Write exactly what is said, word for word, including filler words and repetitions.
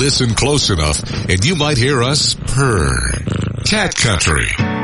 Listen close enough and you might hear us purr. Cat Country.